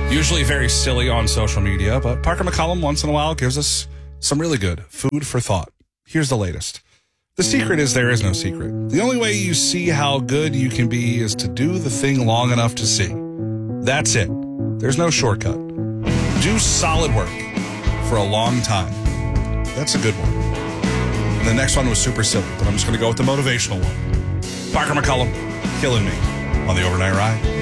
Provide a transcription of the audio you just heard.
Usually very silly on social media, but Parker McCollum once in a while gives us some really good food for thought. Here's the latest. The secret is there is no secret. The only way you see how good you can be is to do the thing long enough to see. That's it. There's no shortcut. Do solid work for a long time. That's a good one. And the next one was super silly, but I'm just going to go with the motivational one. Parker McCollum, killing me on the Overnight Ride.